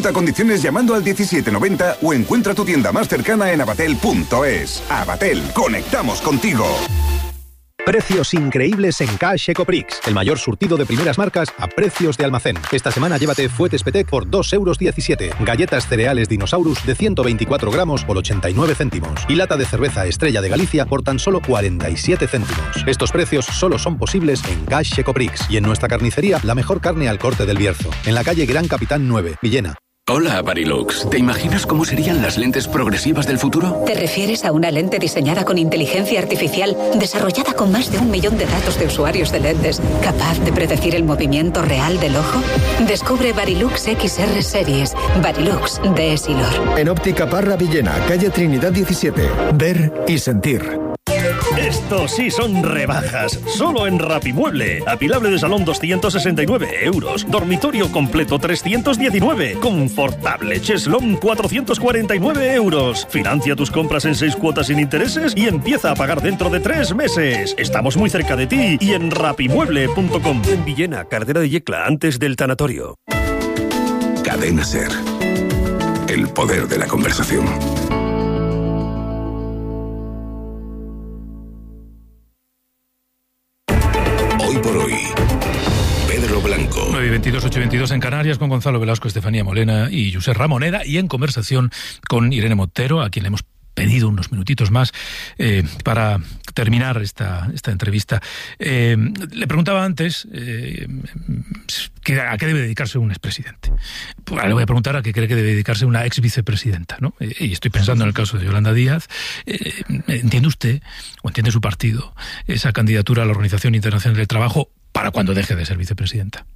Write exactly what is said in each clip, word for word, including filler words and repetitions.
Consulta condiciones llamando al diecisiete noventa o encuentra tu tienda más cercana en abatel punto es. Abatel, conectamos contigo. Precios increíbles en Cash Ecoprix, el mayor surtido de primeras marcas a precios de almacén. Esta semana llévate Fuetes Petec por dos euros diecisiete, galletas cereales Dinosaurus de ciento veinticuatro gramos por ochenta y nueve céntimos y lata de cerveza Estrella de Galicia por tan solo cuarenta y siete céntimos. Estos precios solo son posibles en Cash Ecoprix y en nuestra carnicería la mejor carne al corte del Bierzo, en la calle Gran Capitán nueve, Villena. Hola, Varilux. ¿Te imaginas cómo serían las lentes progresivas del futuro? ¿Te refieres a una lente diseñada con inteligencia artificial, desarrollada con más de un millón de datos de usuarios de lentes, capaz de predecir el movimiento real del ojo? Descubre Varilux X R Series. Varilux de Essilor. En Óptica Parra Villena, calle Trinidad diecisiete. Ver y sentir. Estos sí son rebajas, solo en Rapimueble. Apilable de salón doscientos sesenta y nueve euros, dormitorio completo trescientos diecinueve, confortable cheslón cuatrocientos cuarenta y nueve euros. Financia tus compras en seis cuotas sin intereses y empieza a pagar dentro de tres meses. Estamos muy cerca de ti y en rapimueble punto com. En Villena, Carretera de Yecla, antes del tanatorio. Cadena SER. El poder de la conversación. nueve y veintidós, ocho y veintidós en Canarias, con Gonzalo Velasco, Estefanía Molena y José Ramoneda, y en conversación con Irene Montero, a quien le hemos pedido unos minutitos más eh, para terminar esta, esta entrevista. Eh, le preguntaba antes eh, que, a qué debe dedicarse un expresidente. Pues ahora le voy a preguntar a qué cree que debe dedicarse una ex vicepresidenta, ¿no? Eh, y estoy pensando en el caso de Yolanda Díaz. Eh, ¿Entiende usted, o entiende su partido, esa candidatura a la Organización Internacional del Trabajo para cuando deje de ser vicepresidenta?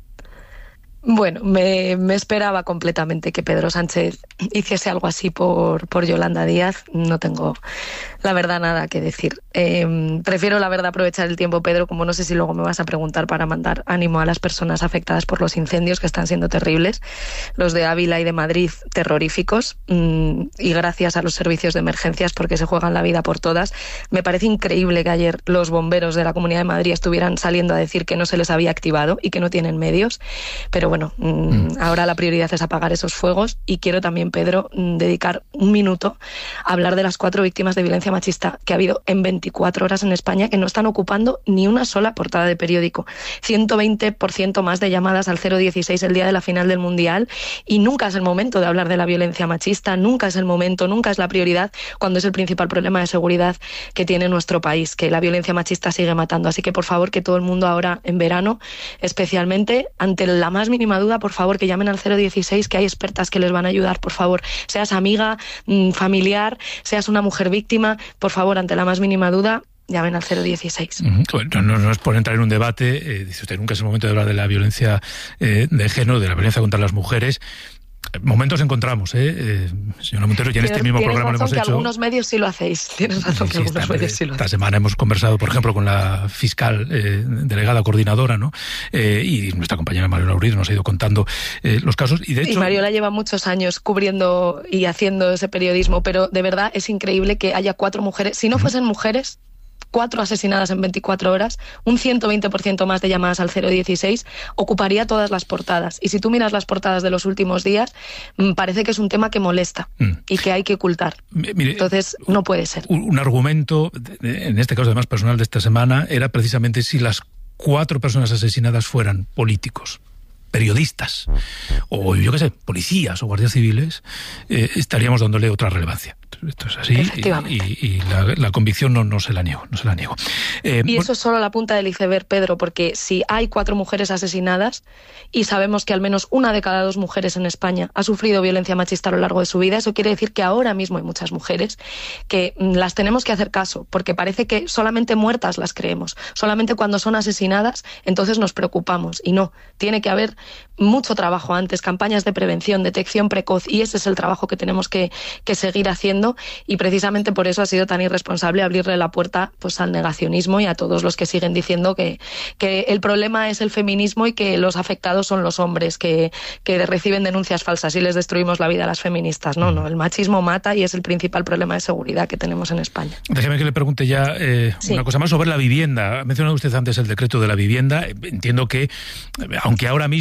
Bueno, me, me esperaba completamente que Pedro Sánchez hiciese algo así por, por Yolanda Díaz. No tengo, la verdad, nada que decir. Eh, prefiero, la verdad, aprovechar el tiempo, Pedro, como no sé si luego me vas a preguntar, para mandar ánimo a las personas afectadas por los incendios, que están siendo terribles, los de Ávila y de Madrid, terroríficos, mm, y gracias a los servicios de emergencias, porque se juegan la vida por todas. Me parece increíble que ayer los bomberos de la Comunidad de Madrid estuvieran saliendo a decir que no se les había activado y que no tienen medios, pero bueno, mm, ahora la prioridad es apagar esos fuegos. Y quiero también, Pedro, dedicar un minuto a hablar de las cuatro víctimas de violencia machista que ha habido en veinticuatro horas en España, que no están ocupando ni una sola portada de periódico. ciento veinte por ciento más de llamadas al cero dieciséis el día de la final del Mundial, y nunca es el momento de hablar de la violencia machista, nunca es el momento, nunca es la prioridad, cuando es el principal problema de seguridad que tiene nuestro país, que la violencia machista sigue matando. Así que, por favor, que todo el mundo ahora, en verano, especialmente, ante la más mínima duda, por favor, que llamen al cero dieciséis, que hay expertas que les van a ayudar. Por favor, seas amiga, familiar, seas una mujer víctima, por favor, ante la más mínima duda, llamen al cero dieciséis. Bueno, no, no es por entrar en un debate, eh, dice usted, nunca es el momento de hablar de la violencia eh, de género, de la violencia contra las mujeres. Momentos encontramos, ¿eh? eh señora Montero, ya en este mismo programa lo hemos que hecho. Algunos medios sí lo hacéis. Tienes razón sí, que algunos esta, medios sí lo hacéis. Esta semana hemos conversado, por ejemplo, con la fiscal eh, delegada coordinadora, ¿no? Eh, y nuestra compañera Mariola Uriz nos ha ido contando eh, los casos. Y de hecho, y Mariola lleva muchos años cubriendo y haciendo ese periodismo, pero de verdad es increíble que haya cuatro mujeres. Si no fuesen mujeres, cuatro asesinadas en veinticuatro horas, un ciento veinte por ciento más de llamadas al cero dieciséis, ocuparía todas las portadas. Y si tú miras las portadas de los últimos días, parece que es un tema que molesta mm. y que hay que ocultar. Mire, Entonces, no puede ser. Un argumento, en este caso además personal de esta semana, era precisamente si las cuatro personas asesinadas fueran políticos, periodistas, o yo qué sé, policías o guardias civiles, eh, estaríamos dándole otra relevancia. Esto es así, y, y, y la, la convicción no, no se la niego, no se la niego. Eh, y eso es solo la punta del iceberg, Pedro, porque si hay cuatro mujeres asesinadas y sabemos que al menos una de cada dos mujeres en España ha sufrido violencia machista a lo largo de su vida, eso quiere decir que ahora mismo hay muchas mujeres que las tenemos que hacer caso, porque parece que solamente muertas las creemos, solamente cuando son asesinadas entonces nos preocupamos, y no, tiene que haber mucho trabajo antes, campañas de prevención, detección precoz, y ese es el trabajo que tenemos que, que seguir haciendo, y precisamente por eso ha sido tan irresponsable abrirle la puerta pues al negacionismo y a todos los que siguen diciendo que, que el problema es el feminismo y que los afectados son los hombres que, que reciben denuncias falsas y les destruimos la vida a las feministas. No, no, el machismo mata y es el principal problema de seguridad que tenemos en España. Déjeme que le pregunte ya eh, sí. una cosa más sobre la vivienda. Ha mencionado usted antes el decreto de la vivienda. Entiendo que, aunque ahora mismo de aquello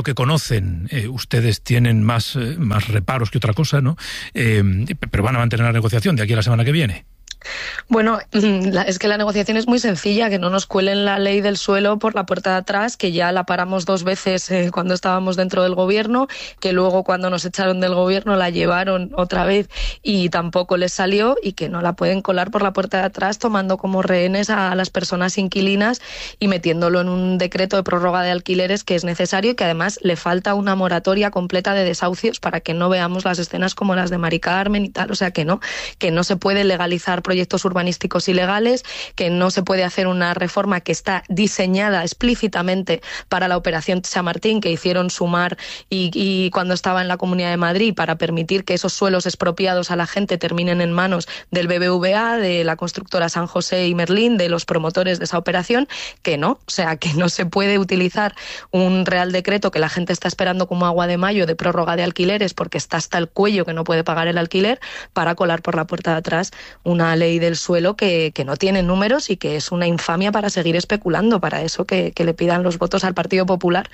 que conocen, eh, ustedes tienen más, eh, más reparos que otra cosa, ¿no? Eh, pero van a mantener la negociación de aquí a la semana que viene. Bueno, es que la negociación es muy sencilla, que no nos cuelen la ley del suelo por la puerta de atrás, que ya la paramos dos veces eh, cuando estábamos dentro del gobierno, que luego cuando nos echaron del gobierno la llevaron otra vez y tampoco les salió, y que no la pueden colar por la puerta de atrás tomando como rehenes a las personas inquilinas y metiéndolo en un decreto de prórroga de alquileres que es necesario y que además le falta una moratoria completa de desahucios para que no veamos las escenas como las de Mari Carmen y tal, o sea que no, que no se puede legalizar proyectos proyectos urbanísticos ilegales, que no se puede hacer una reforma que está diseñada explícitamente para la operación Chamartín que hicieron Sumar y, y cuando estaba en la Comunidad de Madrid, para permitir que esos suelos expropiados a la gente terminen en manos del B B V A, de la constructora San José y Merlín, de los promotores de esa operación, que no, o sea, que no se puede utilizar un Real Decreto que la gente está esperando como agua de mayo de prórroga de alquileres porque está hasta el cuello que no puede pagar el alquiler, para colar por la puerta de atrás una ley del suelo que, que no tiene números y que es una infamia para seguir especulando. Para eso que, que le pidan los votos al Partido Popular.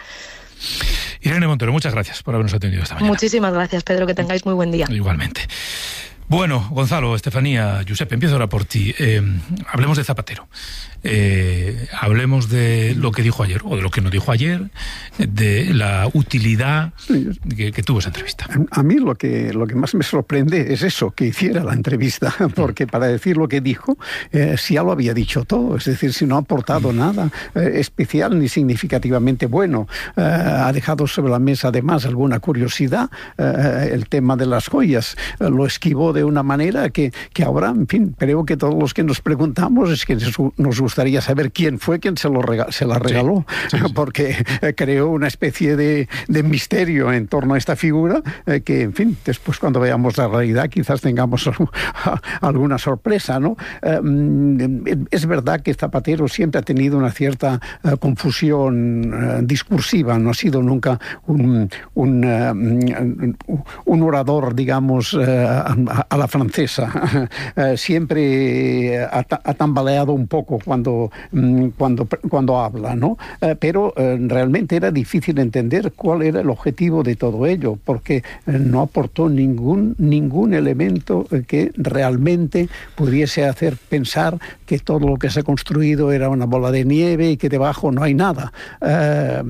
Irene Montero, muchas gracias por habernos atendido esta mañana. Muchísimas gracias, Pedro, que tengáis muy buen día. Igualmente. Bueno, Gonzalo, Estefanía, Josep, empiezo ahora por ti. Eh, hablemos de Zapatero. Eh, hablemos de lo que dijo ayer, o de lo que no dijo ayer, de la utilidad que, que tuvo esa entrevista. A mí lo que, lo que más me sorprende es eso, que hiciera la entrevista, porque para decir lo que dijo, eh, si ya lo había dicho todo, es decir, si no ha aportado nada eh, especial ni significativamente bueno. Eh, ha dejado sobre la mesa además alguna curiosidad, eh, el tema de las joyas, eh, lo esquivó de una manera que, que ahora, en fin, creo que todos los que nos preguntamos es que nos gustaría saber quién fue quien se, lo rega- se la regaló, sí, sí, sí. porque eh, creó una especie de, de misterio en torno a esta figura eh, que, en fin, después cuando veamos la realidad quizás tengamos alguna sorpresa, ¿no? Eh, es verdad que Zapatero siempre ha tenido una cierta eh, confusión eh, discursiva, no ha sido nunca un, un, uh, un orador, digamos, uh, a, a la francesa. Uh, siempre ha, ha tambaleado un poco cuando Cuando, cuando habla, ¿no? Eh, pero eh, realmente era difícil entender cuál era el objetivo de todo ello, porque eh, no aportó ningún, ningún elemento eh, que realmente pudiese hacer pensar que todo lo que se ha construido era una bola de nieve y que debajo no hay nada. Eh,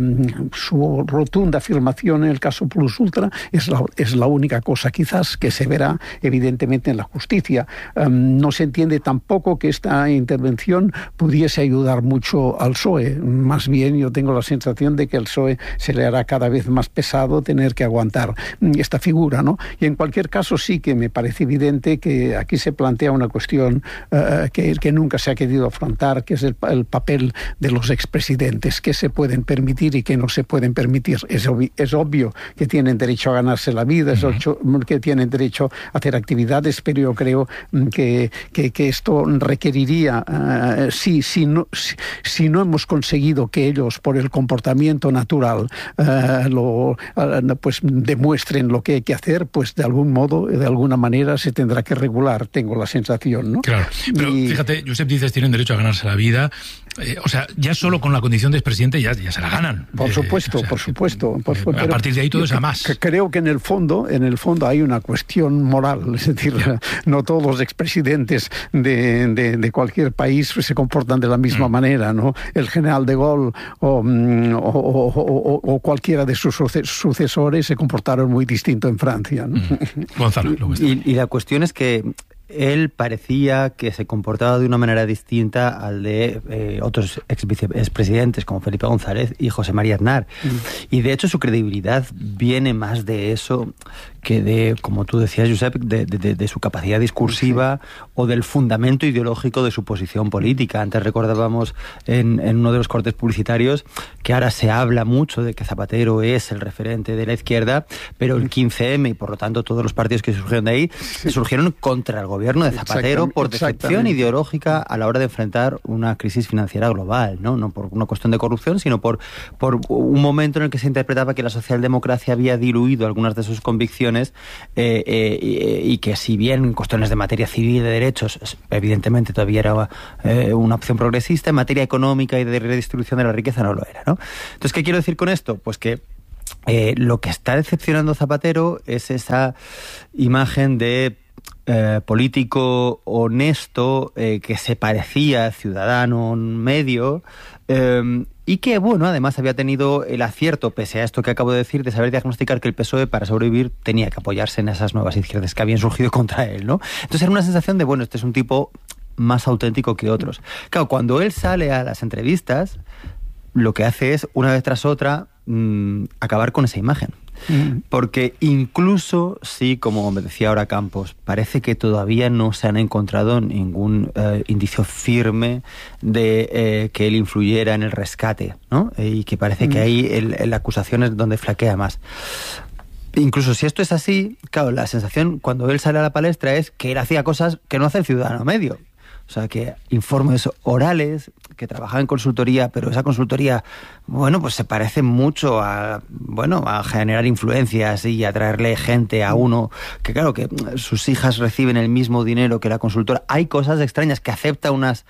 su rotunda afirmación en el caso Plus Ultra es la, es la única cosa quizás que se verá evidentemente en la justicia. Eh, no se entiende tampoco que esta intervención pudiese ayudar mucho al P S O E. Más bien yo tengo la sensación de que al P S O E se le hará cada vez más pesado tener que aguantar esta figura, ¿no? Y en cualquier caso sí que me parece evidente que aquí se plantea una cuestión uh, que, que nunca se ha querido afrontar, que es el, el papel de los expresidentes, que se pueden permitir y que no se pueden permitir. Es, obvi- es obvio que tienen derecho a ganarse la vida, es obvio que tienen derecho a hacer actividades, pero yo creo que, que, que esto requeriría, uh, si, si, no, si, si no hemos conseguido que ellos, por el comportamiento natural, uh, lo, uh, pues demuestren lo que hay que hacer, pues de algún modo, de alguna manera se tendrá que regular, tengo la sensación, ¿no? Claro, pero y... fíjate, Josep, dices, tienen derecho a ganarse la vida. Eh, o sea, ya solo con la condición de expresidente ya, ya se la ganan. Por supuesto, eh, o sea, por supuesto. Por, eh, a partir de ahí todo es a más. Creo que en el fondo, en el fondo hay una cuestión moral, es decir, no todos los expresidentes de, de, de cualquier país se comportan de la misma mm. manera, ¿no? El general de Gaulle o, o, o, o, o cualquiera de sus sucesores se comportaron muy distinto en Francia, ¿no? Mm. Gonzalo. Y, y la cuestión es que él parecía que se comportaba de una manera distinta al de eh, otros expresidentes como Felipe González y José María Aznar. Mm. Y de hecho su credibilidad viene más de eso que de, como tú decías, Josep, de, de, de su capacidad discursiva, sí, o del fundamento ideológico de su posición política. Antes recordábamos en, en uno de los cortes publicitarios que ahora se habla mucho de que Zapatero es el referente de la izquierda, pero el quince eme y por lo tanto todos los partidos que surgieron de ahí, sí, surgieron contra el gobierno de Zapatero por decepción ideológica a la hora de enfrentar una crisis financiera global, ¿no? No por una cuestión de corrupción, sino por, por un momento en el que se interpretaba que la socialdemocracia había diluido algunas de sus convicciones eh, eh, y, y que si bien en cuestiones de materia civil y de derechos evidentemente todavía era eh, una opción progresista, en materia económica y de redistribución de la riqueza no lo era, ¿no? Entonces, ¿qué quiero decir con esto? Pues que eh, lo que está decepcionando a Zapatero es esa imagen de eh, político honesto, eh, que se parecía a ciudadano medio, eh, y que, bueno, además había tenido el acierto, pese a esto que acabo de decir, de saber diagnosticar que el P S O E, para sobrevivir, tenía que apoyarse en esas nuevas izquierdas que habían surgido contra él, ¿no? Entonces era una sensación de, bueno, este es un tipo más auténtico que otros. Claro, cuando él sale a las entrevistas, lo que hace es, una vez tras otra, mmm, acabar con esa imagen. Porque incluso si, como me decía ahora Campos, parece que todavía no se han encontrado ningún eh, indicio firme de eh, que él influyera en el rescate, ¿no? Eh, y que parece que ahí el, el, la acusación es donde flaquea más. Incluso si esto es así, claro, la sensación cuando él sale a la palestra es que él hacía cosas que no hace el ciudadano medio. O sea, que informes orales, que trabajaba en consultoría, pero esa consultoría, bueno, pues se parece mucho a, bueno, a generar influencias y atraerle gente a uno, que claro, que sus hijas reciben el mismo dinero que la consultora. Hay cosas extrañas, que acepta unas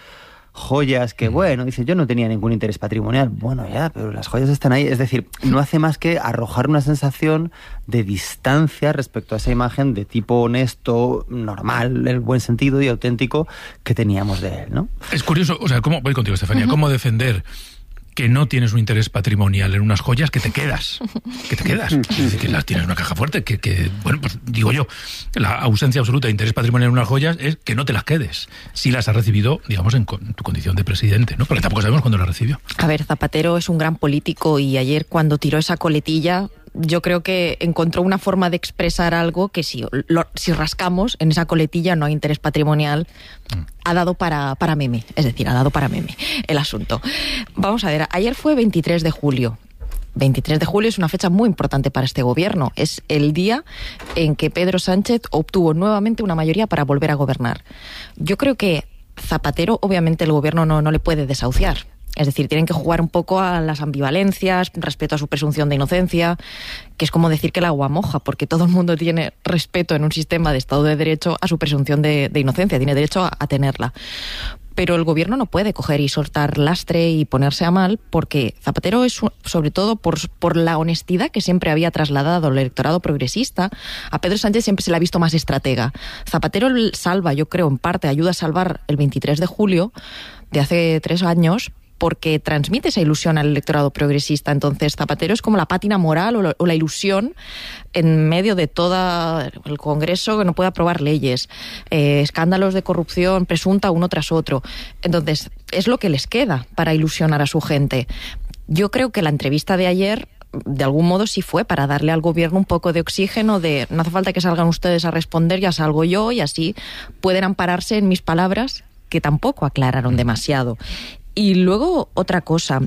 joyas que, bueno, dice, yo no tenía ningún interés patrimonial. Bueno, ya, pero las joyas están ahí. Es decir, no hace más que arrojar una sensación de distancia respecto a esa imagen de tipo honesto, normal, en el buen sentido y auténtico que teníamos de él, ¿no? Es curioso, o sea, ¿cómo, voy contigo, Estefanía, ¿cómo defender que no tienes un interés patrimonial en unas joyas que te quedas? Que te quedas. Es decir, que las tienes en una caja fuerte, que, que, bueno, pues digo yo, la ausencia absoluta de interés patrimonial en unas joyas es que no te las quedes, si las has recibido, digamos, en, en tu condición de presidente, ¿no? Porque tampoco sabemos cuándo las recibió. A ver, Zapatero es un gran político y ayer cuando tiró esa coletilla, yo creo que encontró una forma de expresar algo que si, lo, si rascamos en esa coletilla no hay interés patrimonial, mm. ha dado para, para meme, es decir, ha dado para meme el asunto. Vamos a ver, ayer fue veintitrés de julio. veintitrés de julio es una fecha muy importante para este gobierno. Es el día en que Pedro Sánchez obtuvo nuevamente una mayoría para volver a gobernar. Yo creo que Zapatero, obviamente, el gobierno no, no le puede desahuciar. Es decir, tienen que jugar un poco a las ambivalencias respecto a su presunción de inocencia, que es como decir que el agua moja, porque todo el mundo tiene respeto en un sistema de Estado de Derecho a su presunción de, de inocencia, tiene derecho a, a tenerla. Pero el gobierno no puede coger y soltar lastre y ponerse a mal, porque Zapatero es, sobre todo, por, por la honestidad que siempre había trasladado al electorado progresista. A Pedro Sánchez siempre se le ha visto más estratega. Zapatero salva, yo creo, en parte, ayuda a salvar el veintitrés de julio de hace tres años, porque transmite esa ilusión al electorado progresista. Entonces, Zapatero es como la pátina moral o, lo, o la ilusión en medio de todo el Congreso que no puede aprobar leyes, eh, escándalos de corrupción presunta uno tras otro. Entonces, es lo que les queda para ilusionar a su gente. Yo creo que la entrevista de ayer, de algún modo, sí fue para darle al gobierno un poco de oxígeno, de no hace falta que salgan ustedes a responder, ya salgo yo, y así pueden ampararse en mis palabras, que tampoco aclararon demasiado. Y luego, otra cosa,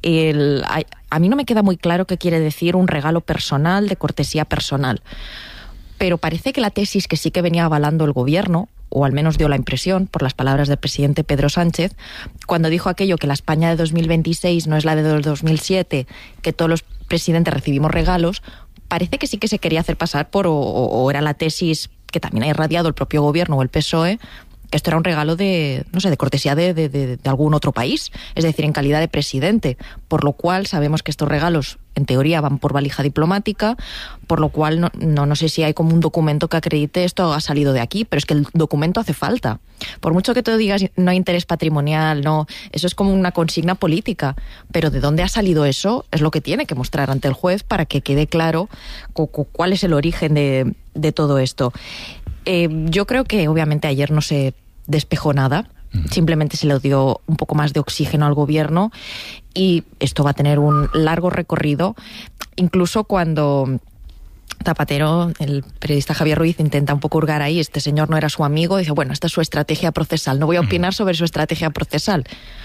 el, a, a mí no me queda muy claro qué quiere decir un regalo personal, de cortesía personal, pero parece que la tesis que sí que venía avalando el gobierno, o al menos dio la impresión, por las palabras del presidente Pedro Sánchez, cuando dijo aquello que la España de dos mil veintiséis no es la de dos mil siete, que todos los presidentes recibimos regalos, parece que sí que se quería hacer pasar por, o, o era la tesis que también ha irradiado el propio gobierno o el P S O E, que esto era un regalo de, no sé, de cortesía de, de, de, de algún otro país, es decir, en calidad de presidente, por lo cual sabemos que estos regalos, en teoría, van por valija diplomática, por lo cual no, no, no sé si hay como un documento que acredite esto ha salido de aquí, pero es que el documento hace falta. Por mucho que tú digas no hay interés patrimonial, no, eso es como una consigna política, pero de dónde ha salido eso es lo que tiene que mostrar ante el juez para que quede claro cu, cu, cuál es el origen de, de todo esto. Eh, yo creo que obviamente ayer no se despejó nada, simplemente se le dio un poco más de oxígeno al gobierno y esto va a tener un largo recorrido, incluso cuando Zapatero, el periodista Javier Ruiz, intenta un poco hurgar ahí, este señor no era su amigo, dice, bueno, esta es su estrategia procesal, no voy a opinar sobre su estrategia procesal.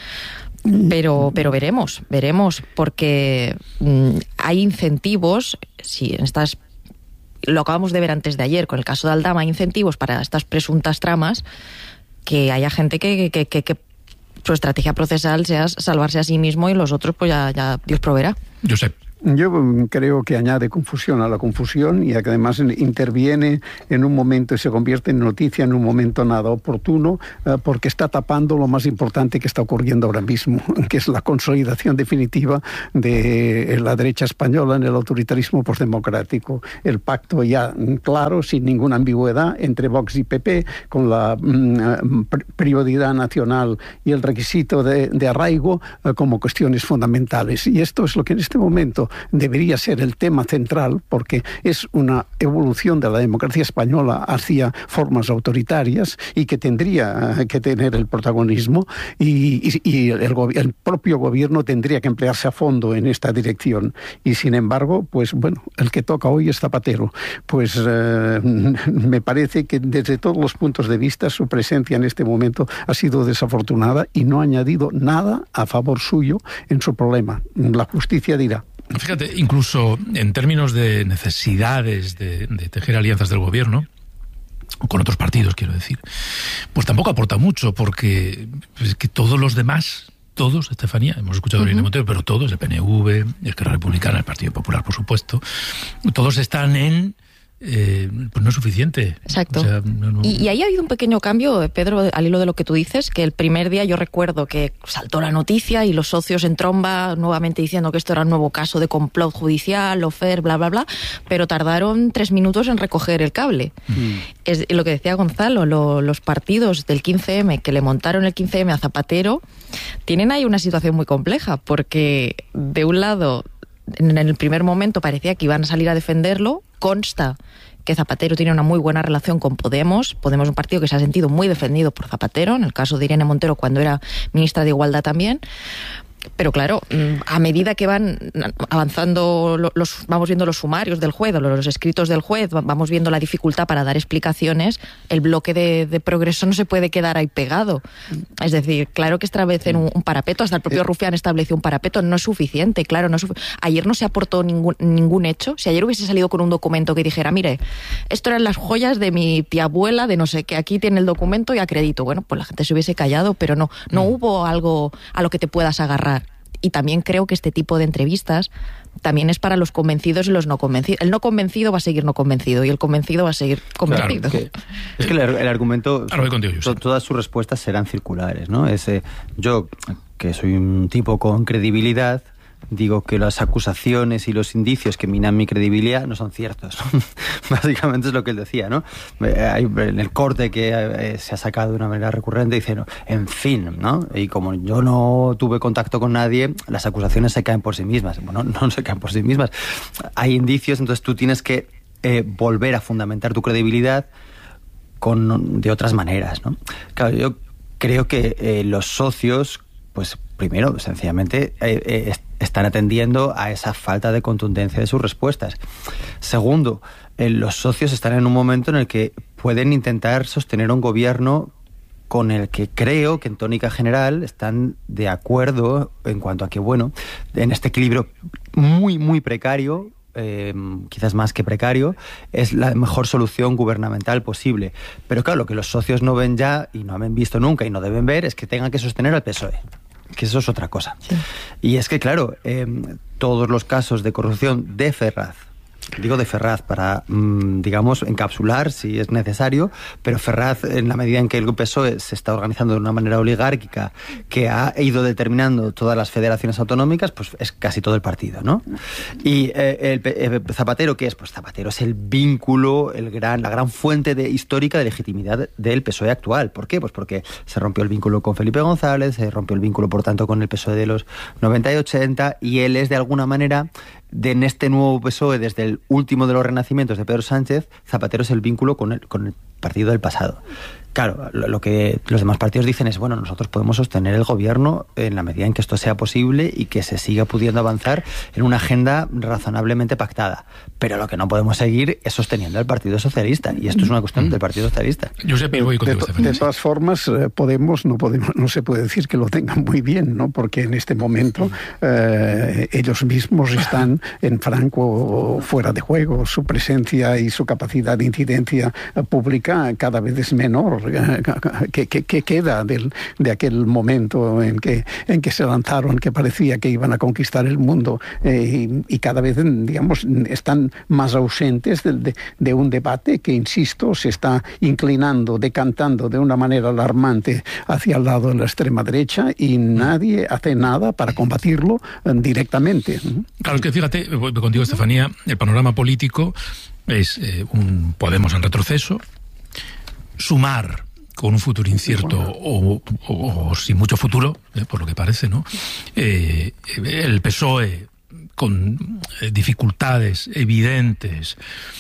Pero, pero veremos, veremos, porque mmm, hay incentivos, si en estas lo acabamos de ver antes de ayer con el caso de Aldama, hay incentivos para estas presuntas tramas, que haya gente que, que, que, que su estrategia procesal sea salvarse a sí mismo y los otros pues ya, ya Dios proveerá. Josep. Yo creo que añade confusión a la confusión y que además interviene en un momento y se convierte en noticia en un momento nada oportuno, eh, porque está tapando lo más importante que está ocurriendo ahora mismo, que es la consolidación definitiva de la derecha española en el autoritarismo postdemocrático. El pacto ya claro, sin ninguna ambigüedad, entre Vox y P P, con la mm, prioridad nacional y el requisito de, de arraigo eh, como cuestiones fundamentales. Y esto es lo que en este momento debería ser el tema central, porque es una evolución de la democracia española hacia formas autoritarias y que tendría que tener el protagonismo y, y, y el, el propio gobierno tendría que emplearse a fondo en esta dirección. Y sin embargo, pues bueno, el que toca hoy es Zapatero. Pues eh, me parece que desde todos los puntos de vista su presencia en este momento ha sido desafortunada y no ha añadido nada a favor suyo en su problema. La justicia dirá. Fíjate, incluso en términos de necesidades de, de tejer alianzas del gobierno, con otros partidos, quiero decir, pues tampoco aporta mucho, porque es que todos los demás, todos, Estefanía, hemos escuchado a Irene Montero, pero todos, el P N V, el Esquerra Republicana, el Partido Popular, por supuesto, todos están en... Eh, pues no es suficiente. Exacto. O sea, no, no... Y, y ahí ha habido un pequeño cambio, Pedro, al hilo de lo que tú dices, que el primer día yo recuerdo que saltó la noticia y los socios en tromba nuevamente diciendo que esto era un nuevo caso de complot judicial, lofer, bla, bla, bla, pero tardaron tres minutos en recoger el cable. Mm. Es lo que decía Gonzalo, lo, los partidos del quince eme que le montaron el quince eme a Zapatero tienen ahí una situación muy compleja, porque de un lado, en el primer momento parecía que iban a salir a defenderlo. Consta que Zapatero tiene una muy buena relación con Podemos. Podemos es un partido que se ha sentido muy defendido por Zapatero, en el caso de Irene Montero cuando era ministra de Igualdad también. Pero claro, a medida que van avanzando, los, vamos viendo los sumarios del juez, los escritos del juez, vamos viendo la dificultad para dar explicaciones, el bloque de, de progreso no se puede quedar ahí pegado. Es decir, claro que establecen un, un parapeto, hasta el propio Rufián estableció un parapeto, no es suficiente, claro. No es sufi- ayer no se aportó ningún, ningún hecho. Si ayer hubiese salido con un documento que dijera, mire, esto eran las joyas de mi tía abuela, de no sé qué, aquí tiene el documento y acredito, bueno, pues la gente se hubiese callado, pero no, no mm. hubo algo a lo que te puedas agarrar. Y también creo que este tipo de entrevistas también es para los convencidos y los no convencidos. El no convencido va a seguir no convencido y el convencido va a seguir convencido. Claro, que, es que el, el argumento, Ahora voy contigo, to, todas sus respuestas serán circulares, ¿no? Ese, yo, que soy un tipo con credibilidad, digo que las acusaciones y los indicios que minan mi credibilidad no son ciertos. Básicamente es lo que él decía, ¿no? En el corte que eh, se ha sacado de una manera recurrente dice, no, en fin, ¿no? Y como yo no tuve contacto con nadie, las acusaciones se caen por sí mismas. Bueno, no se caen por sí mismas. Hay indicios, entonces tú tienes que eh, volver a fundamentar tu credibilidad con, de otras maneras, ¿no? Claro, yo creo que eh, los socios, pues primero, sencillamente, eh, eh, están atendiendo a esa falta de contundencia de sus respuestas. Segundo, eh, los socios están en un momento en el que pueden intentar sostener un gobierno con el que creo que en tónica general están de acuerdo en cuanto a que, bueno, en este equilibrio muy, muy precario, Eh, quizás más que precario, es la mejor solución gubernamental posible. Pero claro, lo que los socios no ven ya, y no han visto nunca y no deben ver, es que tengan que sostener al P S O E, que eso es otra cosa. Sí. Y es que claro, eh, todos los casos de corrupción de Ferraz, digo de Ferraz para, mmm, digamos, encapsular si es necesario, pero Ferraz, en la medida en que el P S O E se está organizando de una manera oligárquica que ha ido determinando todas las federaciones autonómicas, pues es casi todo el partido, ¿no? Y eh, el, el Zapatero, ¿qué es? Pues Zapatero es el vínculo, el gran, la gran fuente de, histórica de legitimidad del P S O E actual. ¿Por qué? Pues porque se rompió el vínculo con Felipe González, se rompió el vínculo, por tanto, con el P S O E de los noventa y ochenta, y él es, de alguna manera, de, en este nuevo P S O E, desde el último de los renacimientos de Pedro Sánchez, Zapatero es el vínculo con el, con el partido del pasado. Claro, lo, lo que los demás partidos dicen es, bueno, nosotros podemos sostener el gobierno en la medida en que esto sea posible y que se siga pudiendo avanzar en una agenda razonablemente pactada. Pero lo que no podemos seguir es sosteniendo al Partido Socialista, y esto es una cuestión del Partido Socialista. Yo sé, voy contigo, de, de todas formas, Podemos no podemos no se puede decir que lo tengan muy bien, ¿no? Porque en este momento eh, ellos mismos están en franco fuera de juego. Su presencia y su capacidad de incidencia pública cada vez es menor. ¿qué, qué, qué queda del, de aquel momento en que, en que se lanzaron, que parecía que iban a conquistar el mundo eh, y, y cada vez, digamos, están más ausentes de, de, de un debate que, insisto, se está inclinando, decantando de una manera alarmante hacia el lado de la extrema derecha y nadie hace nada para combatirlo eh, directamente. Claro, es que fíjate, voy contigo, Estefanía, el panorama político es eh, un Podemos en retroceso, Sumar con un futuro incierto o, o, o sin mucho futuro, eh, por lo que parece, ¿no? Eh, el P S O E con eh, dificultades evidentes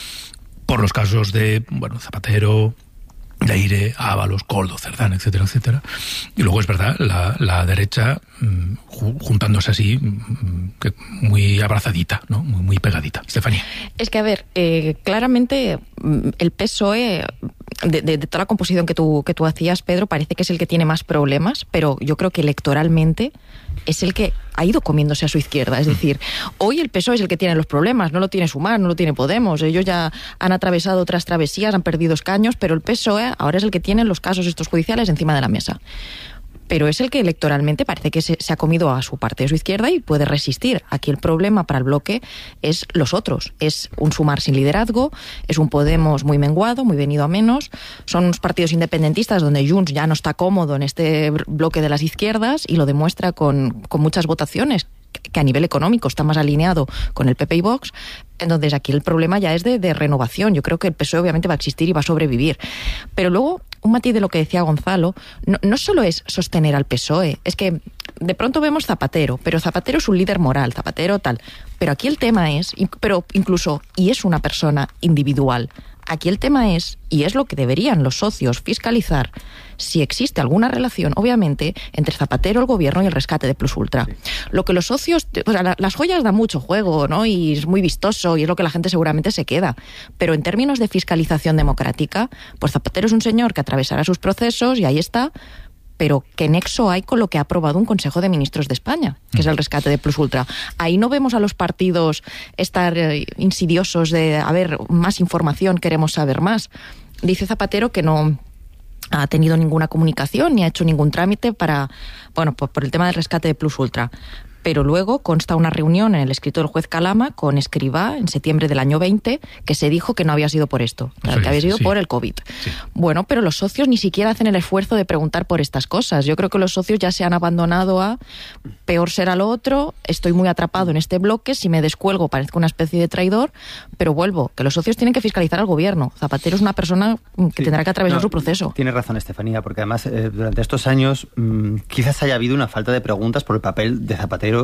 por los casos de, bueno, Zapatero, Leire, Ábalos, Koldo, Cerdán, etcétera, etcétera. Y luego es verdad, la, la derecha mmm, juntándose así, mmm, que muy abrazadita, ¿no? Muy, muy pegadita. Estefanía. Es que, a ver, eh, claramente el P S O E, de, de, de toda la composición que tú, que tú hacías, Pedro, parece que es el que tiene más problemas, pero yo creo que electoralmente es el que ha ido comiéndose a su izquierda. Es decir, hoy el P S O E es el que tiene los problemas, no lo tiene Sumar, no lo tiene Podemos. Ellos ya han atravesado otras travesías, han perdido escaños, pero el P S O E ahora es el que tiene los casos estos judiciales encima de la mesa. Pero es el que electoralmente parece que se, se ha comido a su parte de su izquierda y puede resistir. Aquí el problema para el bloque es los otros. Es un Sumar sin liderazgo, es un Podemos muy menguado, muy venido a menos. Son unos partidos independentistas donde Junts ya no está cómodo en este bloque de las izquierdas y lo demuestra con, con muchas votaciones, que a nivel económico está más alineado con el P P y Vox. Entonces aquí el problema ya es de, de renovación. Yo creo que el P S O E obviamente va a existir y va a sobrevivir. Pero luego, un matiz de lo que decía Gonzalo, no, no solo es sostener al P S O E, es que de pronto vemos Zapatero, pero Zapatero es un líder moral, Zapatero tal. Pero aquí el tema es, pero incluso, y es una persona individual, aquí el tema es, y es lo que deberían los socios fiscalizar, si existe alguna relación, obviamente, entre Zapatero, el gobierno y el rescate de Plus Ultra. Sí. Lo que los socios, o sea, la, las joyas dan mucho juego, ¿no? Y es muy vistoso y es lo que la gente seguramente se queda. Pero en términos de fiscalización democrática, pues Zapatero es un señor que atravesará sus procesos y ahí está. Pero ¿qué nexo hay con lo que ha aprobado un Consejo de Ministros de España, que es el rescate de Plus Ultra? Ahí no vemos a los partidos estar eh, insidiosos de, a ver, más información, queremos saber más. Dice Zapatero que no ha tenido ninguna comunicación ni ha hecho ningún trámite para, bueno, por, por el tema del rescate de Plus Ultra. Pero luego consta una reunión en el escrito del juez Calama con Escrivá en septiembre del año veinte que se dijo que no había sido por esto, sí, que había sido sí. por el COVID. Sí. Bueno, pero los socios ni siquiera hacen el esfuerzo de preguntar por estas cosas. Yo creo que los socios ya se han abandonado a peor será lo otro, estoy muy atrapado en este bloque, si me descuelgo parezco una especie de traidor, pero vuelvo, que los socios tienen que fiscalizar al gobierno. Zapatero es una persona que sí. tendrá que atravesar no, su proceso. Tienes razón, Estefanía, porque además eh, durante estos años mmm, quizás haya habido una falta de preguntas por el papel de Zapatero,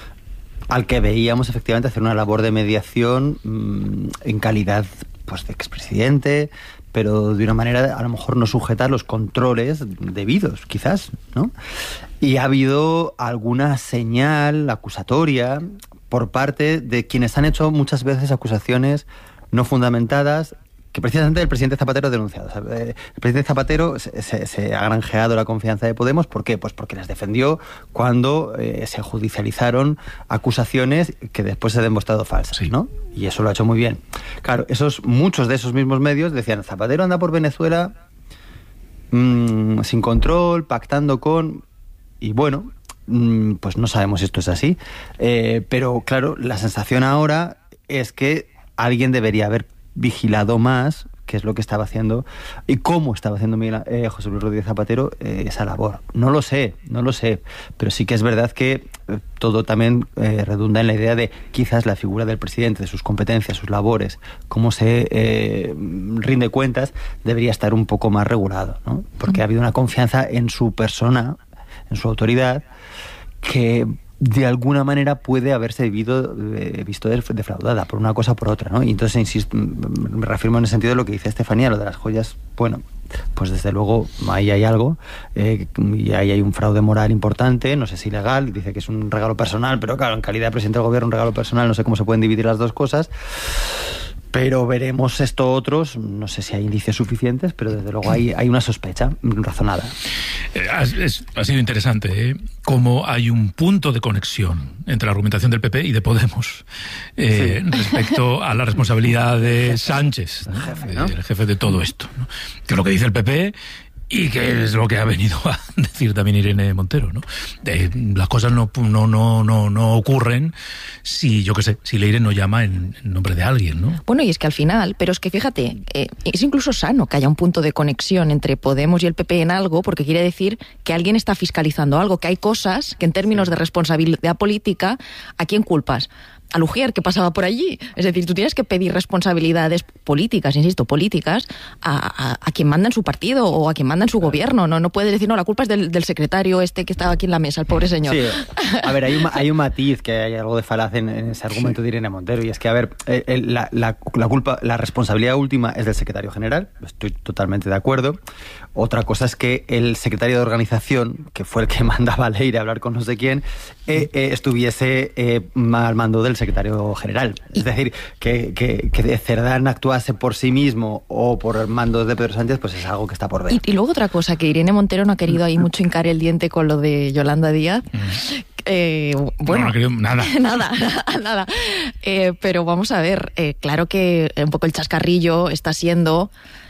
al que veíamos efectivamente hacer una labor de mediación mmm, en calidad pues de expresidente, pero de una manera a lo mejor no sujetar los controles debidos, quizás, ¿no? Y ha habido alguna señal acusatoria por parte de quienes han hecho muchas veces acusaciones no fundamentadas, que precisamente el presidente Zapatero ha denunciado. O sea, el presidente Zapatero se, se, se ha granjeado la confianza de Podemos. ¿Por qué? Pues porque les defendió cuando eh, se judicializaron acusaciones que después se han demostrado falsas, sí. ¿no? Y eso lo ha hecho muy bien. Claro, esos, muchos de esos mismos medios decían, Zapatero anda por Venezuela mmm, sin control, pactando con... Y bueno, mmm, pues no sabemos si esto es así. Eh, pero claro, la sensación ahora es que alguien debería haber vigilado más qué es lo que estaba haciendo y cómo estaba haciendo Miguel, eh, José Luis Rodríguez Zapatero eh, esa labor. No lo sé, no lo sé, pero sí que es verdad que eh, todo también eh, redunda en la idea de quizás la figura del presidente, de sus competencias, sus labores, cómo se eh, rinde cuentas, debería estar un poco más regulado, ¿no? Porque ha habido una confianza en su persona, en su autoridad, que de alguna manera puede haberse visto, eh, visto defraudada por una cosa o por otra, ¿no? Y entonces, insisto, me reafirmo en el sentido de lo que dice Estefanía, lo de las joyas. Bueno, pues desde luego ahí hay algo, eh, y ahí hay un fraude moral importante, no sé si legal, dice que es un regalo personal, pero claro, en calidad de presidente del gobierno, un regalo personal, no sé cómo se pueden dividir las dos cosas. Pero veremos esto otros, no sé si hay indicios suficientes, pero desde luego hay, hay una sospecha razonada. Eh, es, ha sido interesante, ¿eh? Cómo hay un punto de conexión entre la argumentación del P P y de Podemos eh, sí. respecto a la responsabilidad de Sánchez, ¿no? El jefe, ¿no? El jefe de todo esto, ¿no? Que es lo que dice el P P Y que es lo que ha venido a decir también Irene Montero, ¿no? Eh, las cosas no, no, no, no, no ocurren si, yo qué sé, si Leire no llama en, en nombre de alguien, ¿no? Bueno, y es que al final, pero es que fíjate, eh, es incluso sano que haya un punto de conexión entre Podemos y el P P en algo, porque quiere decir que alguien está fiscalizando algo, que hay cosas que en términos de responsabilidad política, ¿a quién culpas? A Lugier, que pasaba por allí. Es decir, tú tienes que pedir responsabilidades políticas, insisto, políticas, a, a, a quien manda en su partido o a quien manda en su gobierno. No, no puedes decir, no, la culpa es del, del secretario este que estaba aquí en la mesa, el pobre señor. Sí, a ver, hay un, hay un matiz, que hay algo de falaz en, en ese argumento de Irene Montero, y es que, a ver, el, la, la, la culpa, la responsabilidad última es del secretario general, estoy totalmente de acuerdo. Otra cosa es que el secretario de organización, que fue el que mandaba a Leire a hablar con no sé quién, eh, eh, estuviese eh, al mando del secretario general. Es decir, que, que, que Cerdán actuase por sí mismo o por mandos de Pedro Sánchez, pues es algo que está por ver. Y, y luego otra cosa, que Irene Montero no ha querido ahí mucho hincar el diente con lo de Yolanda Díaz. Eh, bueno, no, no querido nada. Nada, nada. Eh, pero vamos a ver, eh, claro que un poco el chascarrillo está siendo...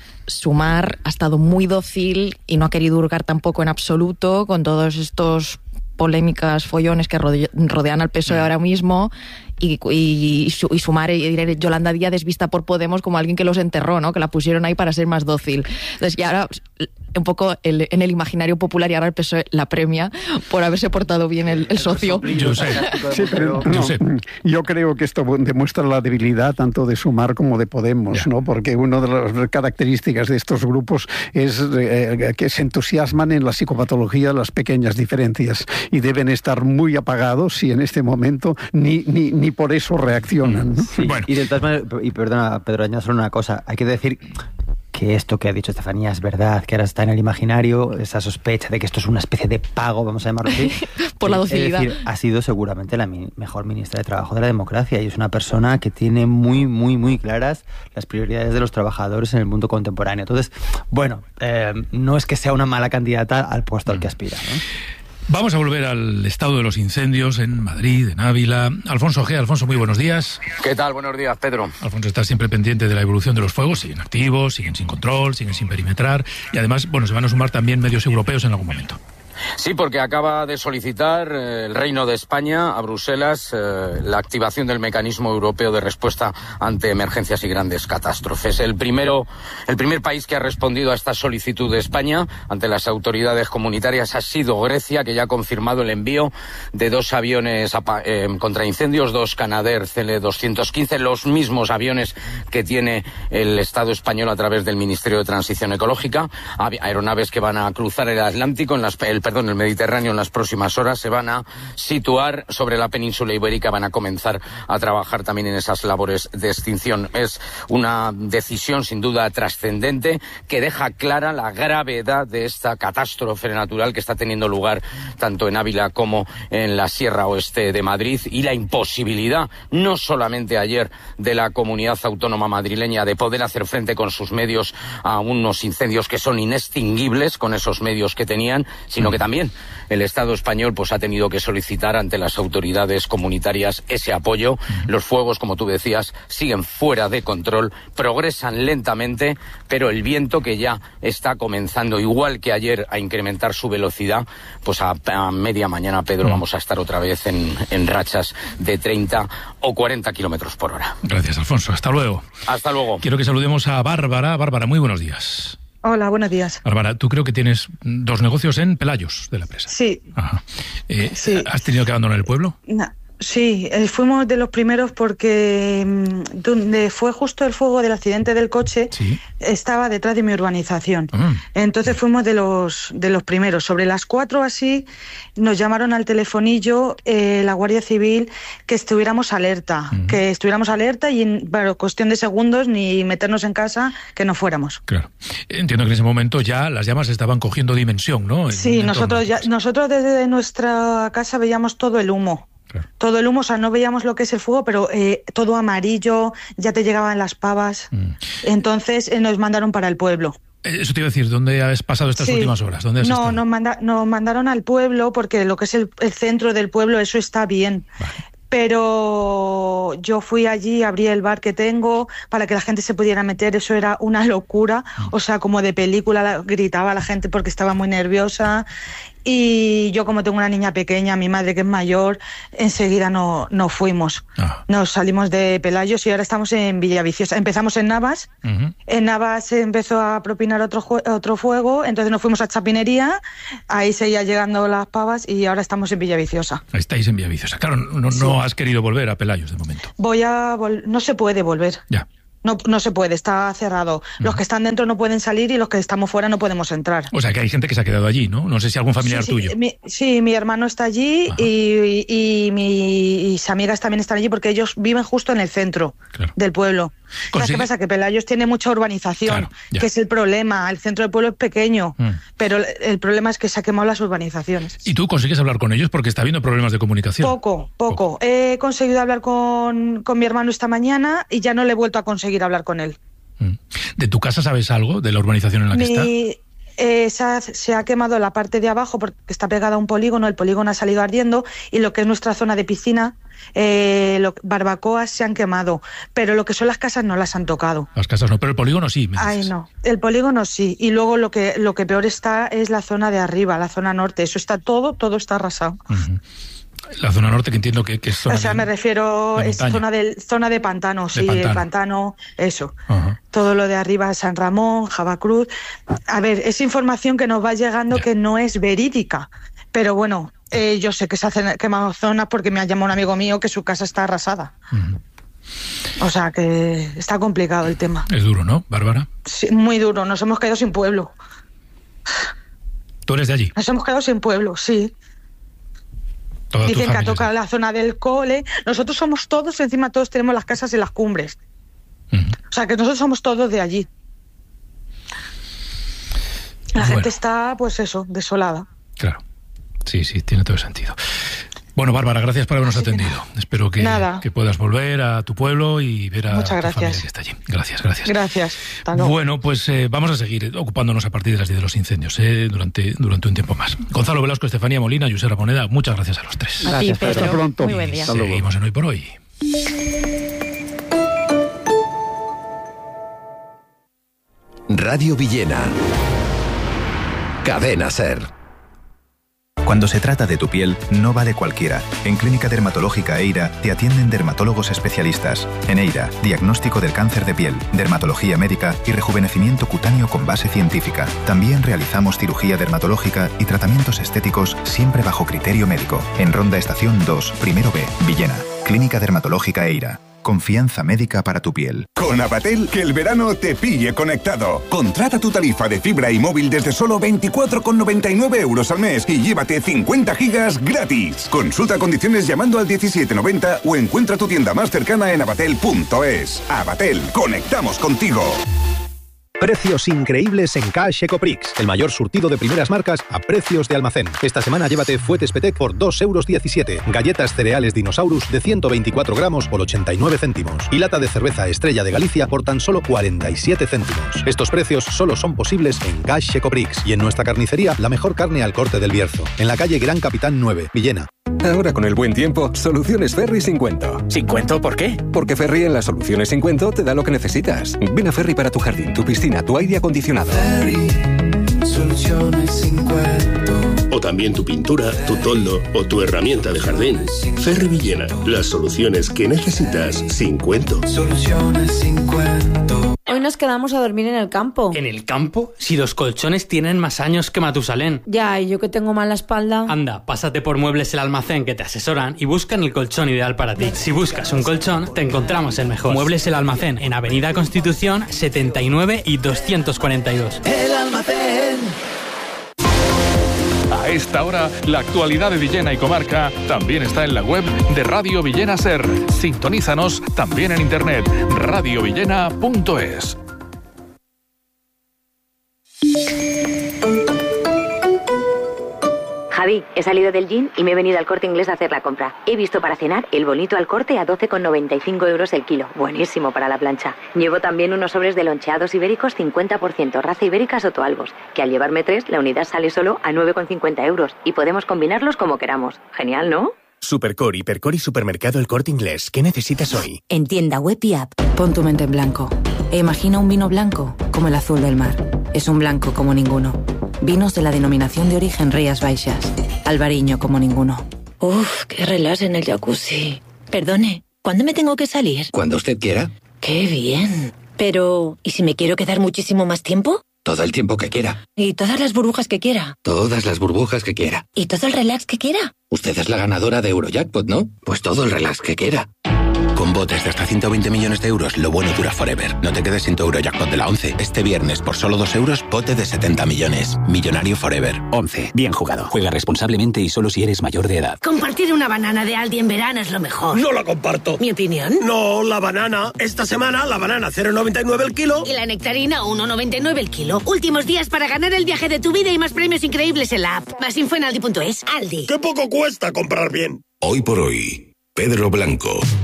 Sumar ha estado muy dócil y no ha querido hurgar tampoco en absoluto con todos estos polémicas follones que rodean al P S O E ahora mismo, y, y, y Sumar y Yolanda Díaz es vista por Podemos como alguien que los enterró, ¿no? Que la pusieron ahí para ser más dócil. Entonces, y ahora un poco el, en el imaginario popular, y ahora el P S O E la premia por haberse portado bien el, el socio. Yo sé. Sí, pero no, yo, sé. yo creo que esto demuestra la debilidad tanto de Sumar como de Podemos, ¿no? Porque una de las características de estos grupos es eh, que se entusiasman en la psicopatología, las pequeñas diferencias, y deben estar muy apagados y en este momento ni, ni, ni por eso reaccionan, ¿no? Sí. Bueno. Y de todas maneras, y perdona, Pedro, añado solo una cosa, hay que decir que esto que ha dicho Estefanía es verdad, que ahora está en el imaginario, esa sospecha de que esto es una especie de pago, vamos a llamarlo así. Por la docilidad. Es decir, ha sido seguramente la mi- mejor ministra de Trabajo de la democracia, y es una persona que tiene muy, muy, muy claras las prioridades de los trabajadores en el mundo contemporáneo. Entonces, bueno, eh, no es que sea una mala candidata al puesto al que aspira, ¿no? Vamos a volver al estado de los incendios en Madrid, en Ávila. Alfonso G. Alfonso, muy buenos días. ¿Qué tal? Buenos días, Pedro. Alfonso está siempre pendiente de la evolución de los fuegos. Siguen activos, siguen sin control, siguen sin perimetrar. Y además, bueno, se van a sumar también medios europeos en algún momento. Sí, porque acaba de solicitar eh, el Reino de España a Bruselas eh, la activación del mecanismo europeo de respuesta ante emergencias y grandes catástrofes. El primero, el primer país que ha respondido a esta solicitud de España ante las autoridades comunitarias ha sido Grecia, que ya ha confirmado el envío de dos aviones eh, contra incendios, dos Canadair C L doscientos quince, los mismos aviones que tiene el Estado español a través del Ministerio de Transición Ecológica, aeronaves que van a cruzar el Atlántico en las el perdón, el Mediterráneo en las próximas horas, se van a situar sobre la península ibérica, van a comenzar a trabajar también en esas labores de extinción. Es una decisión sin duda trascendente que deja clara la gravedad de esta catástrofe natural que está teniendo lugar tanto en Ávila como en la Sierra Oeste de Madrid, y la imposibilidad, no solamente ayer, de la comunidad autónoma madrileña de poder hacer frente con sus medios a unos incendios que son inextinguibles con esos medios que tenían, sino que también el Estado español pues ha tenido que solicitar ante las autoridades comunitarias ese apoyo. Los fuegos, como tú decías, siguen fuera de control, progresan lentamente, pero el viento, que ya está comenzando, igual que ayer, a incrementar su velocidad, pues a, a media mañana, Pedro, mm. vamos a estar otra vez en, en rachas de treinta o cuarenta kilómetros por hora. Gracias, Alfonso. Hasta luego. Hasta luego. Quiero que saludemos a Bárbara. Bárbara, muy buenos días. Hola, buenos días. Bárbara, tú creo que tienes dos negocios en Pelayos de la Presa. Sí. Ajá. Eh, sí. ¿Has tenido que abandonar el pueblo? No. Sí, eh, fuimos de los primeros porque mmm, donde fue justo el fuego del accidente del coche, ¿sí?, estaba detrás de mi urbanización. Mm. Entonces fuimos de los de los primeros. Sobre las cuatro así nos llamaron al telefonillo eh, la Guardia Civil que estuviéramos alerta, mm. que estuviéramos alerta y en bueno, cuestión de segundos ni meternos en casa que no fuéramos. Claro. Entiendo que en ese momento ya las llamas estaban cogiendo dimensión, ¿no? En sí, nosotros ya, nosotros desde nuestra casa veíamos todo el humo. Claro. Todo el humo, o sea, no veíamos lo que es el fuego, pero eh, todo amarillo, ya te llegaban las pavas. Mm. Entonces eh, nos mandaron para el pueblo. Eso te iba a decir, ¿dónde has pasado estas sí. últimas horas? ¿Dónde has no, estado? Nos, manda, nos mandaron al pueblo porque lo que es el, el centro del pueblo, eso está bien. Vale. pero yo fui allí, abrí el bar que tengo para que la gente se pudiera meter, eso era una locura, o sea, como de película, gritaba la gente porque estaba muy nerviosa. Y yo, como tengo una niña pequeña, mi madre que es mayor, enseguida no, no fuimos. Ah. Nos salimos de Pelayos y ahora estamos en Villaviciosa. Empezamos en Navas, uh-huh. En Navas se empezó a propinar otro, otro fuego, entonces nos fuimos a Chapinería, ahí seguía llegando las pavas y ahora estamos en Villaviciosa. Ahí estáis en Villaviciosa. Claro, no, sí. no has querido volver a Pelayos de momento. Voy a... Vol- no se puede volver. Ya. No, no se puede, está cerrado. Los que están dentro no pueden salir y los que estamos fuera no podemos entrar. O sea, que hay gente que se ha quedado allí, ¿no? No sé si algún familiar sí, sí, tuyo. Mi, sí, mi hermano está allí y, y, y mis amigas también están allí porque ellos viven justo en el centro claro. del pueblo. ¿Sabes qué pasa? Que Pelayos tiene mucha urbanización, claro, que es el problema. El centro del pueblo es pequeño, mm. pero el, el problema es que se ha quemado las urbanizaciones. ¿Y tú consigues hablar con ellos? Porque está habiendo problemas de comunicación. Poco, poco. poco. He conseguido hablar con, con mi hermano esta mañana y ya no le he vuelto a conseguir hablar con él. ¿De tu casa sabes algo? ¿De la urbanización en la que Mi, está? Eh, se, ha, se ha quemado la parte de abajo porque está pegada a un polígono, el polígono ha salido ardiendo y lo que es nuestra zona de piscina, eh, lo, barbacoas se han quemado, pero lo que son las casas no las han tocado. Las casas no, pero el polígono sí. Me Ay, no, el polígono sí, y luego lo que, lo que peor está es la zona de arriba, la zona norte, eso está todo, todo está arrasado. Uh-huh. La zona norte, que entiendo que, que es zona. O sea, de, me refiero, es zona de, zona de pantano, de sí, pantano. el pantano, eso. Uh-huh. Todo lo de arriba, San Ramón, Javacruz. A ver, es información que nos va llegando ya. que no es verídica, pero bueno, eh, yo sé que se hacen quemadas zonas porque me ha llamado un amigo mío que su casa está arrasada. Uh-huh. O sea, que está complicado el tema. Es duro, ¿no, Bárbara? Sí, muy duro, nos hemos quedado sin pueblo. ¿Tú eres de allí? Nos hemos quedado sin pueblo, sí. Toda Dicen que ha tocado la zona del cole. Nosotros somos todos, encima todos tenemos las casas en las cumbres. Uh-huh. O sea, que nosotros somos todos de allí. La bueno. gente está, pues eso, desolada. Claro. Sí, sí, tiene todo sentido. Bueno, Bárbara, gracias por habernos Así atendido. Que Espero que, que puedas volver a tu pueblo y ver a Muchas tu gracias. familia que está allí. Gracias, gracias. Gracias. Hasta luego. Bueno, pues eh, vamos a seguir ocupándonos a partir de las diez de los incendios eh, durante, durante un tiempo más. Gonzalo Velasco, Estefanía Molina, Josep Ramoneda, muchas gracias a los tres. A ti, Pedro. Hasta pronto. Muy buen día. Y seguimos en Hoy por Hoy. Radio Villena. Cadena SER. Cuando se trata de tu piel, no vale cualquiera. En Clínica Dermatológica Eira te atienden dermatólogos especialistas. En Eira, diagnóstico del cáncer de piel, dermatología médica y rejuvenecimiento cutáneo con base científica. También realizamos cirugía dermatológica y tratamientos estéticos siempre bajo criterio médico. En Ronda Estación dos, Primero B, Villena. Clínica Dermatológica Eira. Confianza médica para tu piel. Con Abatel, que el verano te pille conectado. Contrata tu tarifa de fibra y móvil desde solo veinticuatro con noventa y nueve euros al mes y llévate cincuenta gigas gratis. Consulta condiciones llamando al diecisiete noventa o encuentra tu tienda más cercana en abatel punto es. Abatel, conectamos contigo. Precios increíbles en Cash Ecoprix, el mayor surtido de primeras marcas a precios de almacén. Esta semana llévate fuetes Petec por dos euros diecisiete, galletas cereales Dinosaurus de ciento veinticuatro gramos por ochenta y nueve céntimos y lata de cerveza Estrella de Galicia por tan solo cuarenta y siete céntimos. Estos precios solo son posibles en Cash Ecoprix y en nuestra carnicería La Mejor Carne al Corte del Bierzo, en la calle Gran Capitán nueve, Villena. Ahora con el buen tiempo, soluciones Ferri sin cuento. ¿Sin cuento? ¿Por qué? Porque Ferri en las soluciones sin cuento te da lo que necesitas. Ven a Ferri para tu jardín, tu piscina, tu aire acondicionado. Ferri, soluciones sin cuento. O también tu pintura, tu toldo o tu herramienta de jardín. Ferri Villena, las soluciones que necesitas sin cuento. Soluciones sin cuento. Hoy nos quedamos a dormir en el campo. ¿En el campo? Si los colchones tienen más años que Matusalén. Ya, y yo que tengo mala espalda. Anda, pásate por Muebles El Almacén, que te asesoran y buscan el colchón ideal para ti. Si buscas un colchón, te encontramos el mejor. Muebles El Almacén, en Avenida Constitución setenta y nueve y doscientos cuarenta y dos. El Almacén. A esta hora, la actualidad de Villena y comarca también está en la web de Radio Villena SER. Sintonízanos también en internet, radio villena punto es. Javi, he salido del gym y me he venido al Corte Inglés a hacer la compra. He visto para cenar el bonito al corte a doce con noventa y cinco euros el kilo. Buenísimo para la plancha. Llevo también unos sobres de loncheados ibéricos cincuenta por ciento, raza ibérica Sotoalbos, que al llevarme tres, la unidad sale solo a nueve con cincuenta euros y podemos combinarlos como queramos. Genial, ¿no? Supercore, Hipercore y Supermercado El Corte Inglés. ¿Qué necesitas hoy? En tienda web y app. Pon tu mente en blanco. E imagina un vino blanco como el azul del mar. Es un blanco como ninguno. Vinos de la denominación de origen Rías Baixas. Albariño como ninguno. Uf, qué relax en el jacuzzi. Perdone, ¿cuándo me tengo que salir? Cuando usted quiera. Qué bien. Pero, ¿y si me quiero quedar muchísimo más tiempo? Todo el tiempo que quiera. ¿Y todas las burbujas que quiera? Todas las burbujas que quiera. ¿Y todo el relax que quiera? Usted es la ganadora de Eurojackpot, ¿no? Pues todo el relax que quiera. Con botes de hasta ciento veinte millones de euros, lo bueno dura forever. No te quedes sin tu Eurojackpot de la once. Este viernes, por solo dos euros, bote de setenta millones. Millonario forever. once. Bien jugado. Juega responsablemente y solo si eres mayor de edad. Compartir una banana de Aldi en verano es lo mejor. No la comparto. ¿Mi opinión? No, la banana. Esta semana, la banana cero coma noventa y nueve el kilo. Y la nectarina uno coma noventa y nueve el kilo. Últimos días para ganar el viaje de tu vida y más premios increíbles en la app. Más info en aldi punto es. Aldi. ¡Qué poco cuesta comprar bien! Hoy por hoy, Pedro Blanco.